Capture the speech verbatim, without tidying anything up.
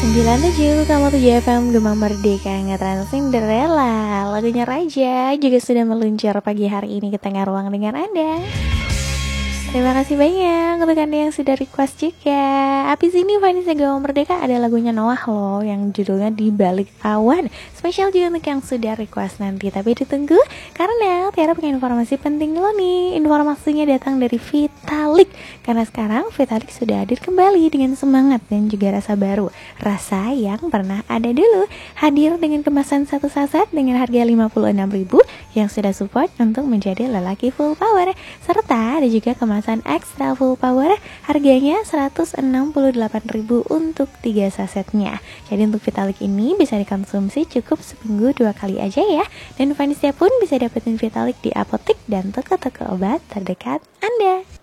sembilan tujuh koma tujuh F M Gema Merdeka Ngetren Cinderella. Lagunya Raja juga sudah meluncur pagi hari ini ke tengah ruang dengan Anda. Terima kasih banyak untuk Anda yang sudah request juga. Abis ini Vanessa Gema Merdeka ada lagunya Noah loh, yang judulnya Di Balik Awan. Spesial juga untuk yang sudah request nanti. Tapi ditunggu karena Tiara punya informasi penting loh nih. Informasinya datang dari Vitalik. Karena sekarang Vitalik sudah hadir kembali dengan semangat dan juga rasa baru. Rasa yang pernah ada dulu. Hadir dengan kemasan satu saset dengan harga lima puluh enam ribu yang sudah support untuk menjadi lelaki full power. Serta ada juga kemasan extra full power, harganya seratus enam puluh delapan ribu untuk tiga sasetnya. Jadi untuk Vitalik ini bisa dikonsumsi cukup seminggu dua kali aja ya. Dan Vanessa pun bisa dapetin Vitalik di apotek dan toko-toko obat terdekat Anda.